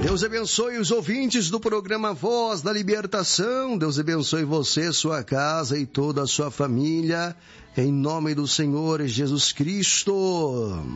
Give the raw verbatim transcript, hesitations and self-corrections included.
Deus abençoe os ouvintes do programa Voz da Libertação. Deus abençoe você, sua casa e toda a sua família. Em nome do Senhor Jesus Cristo.